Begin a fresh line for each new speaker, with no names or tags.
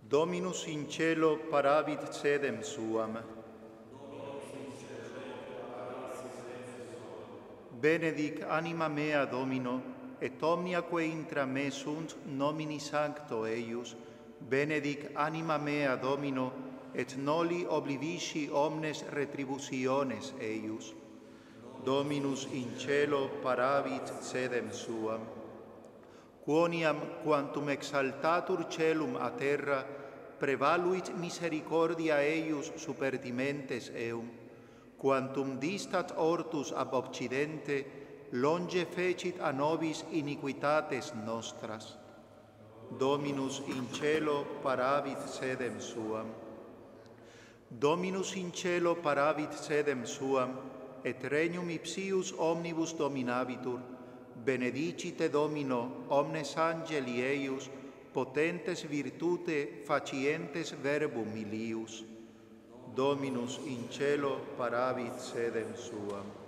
Dominus in cielo paravit sedem suam. Benedic anima mea Domino, et omniaque intra me sunt nomini sancto eius, benedic anima mea Domino, et noli oblivisci omnes retributiones eius. Dominus in cielo paravit sedem suam. Quoniam quantum exaltatur celum a terra, prevaluit misericordia eius super dimentes eum, quantum distat ortus ab occidente, longe fecit a nobis iniquitates nostras. Dominus in cielo paravit sedem suam. Dominus in cielo paravit sedem suam, et regnum ipsius omnibus dominabitur. Benedicite Domino, omnes angeli eius, potentes virtute facientes verbum ilius. Dominus in cielo paravit sedem suam.